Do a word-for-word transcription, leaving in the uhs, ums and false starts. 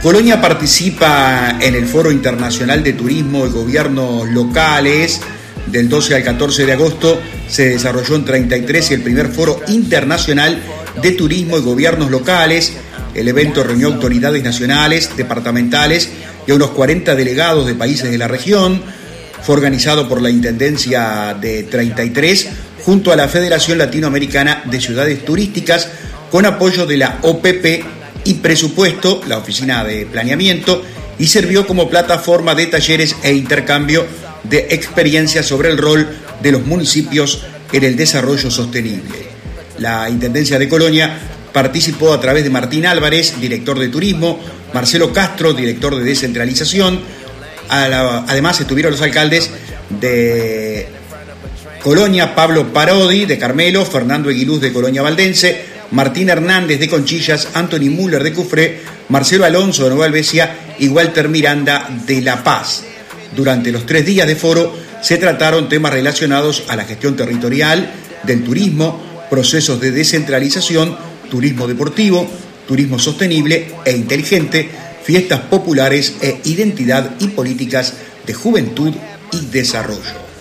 Colonia participa en el Foro Internacional de Turismo y Gobiernos Locales. Del doce al catorce de agosto se desarrolló en treinta y tres el primer Foro Internacional de Turismo y Gobiernos Locales. El evento reunió autoridades nacionales, departamentales y a unos cuarenta delegados de países de la región. Fue organizado por la Intendencia de treinta y tres junto a la Federación Latinoamericana de Ciudades Turísticas, con apoyo de la O P P y presupuesto, la Oficina de Planeamiento, y sirvió como plataforma de talleres e intercambio de experiencias sobre el rol de los municipios en el desarrollo sostenible. La Intendencia de Colonia participó a través de Martín Álvarez, director de Turismo, Marcelo Castro, director de Descentralización. Además estuvieron los alcaldes de Colonia, Pablo Parodi de Carmelo, Fernando Eguiluz de Colonia Valdense, Martín Hernández de Conchillas, Anthony Müller de Cufré, Marcelo Alonso de Nueva Albesia y Walter Miranda de La Paz. Durante los tres días de foro se trataron temas relacionados a la gestión territorial del turismo, procesos de descentralización, turismo deportivo, turismo sostenible e inteligente, fiestas populares e identidad y políticas de juventud y desarrollo.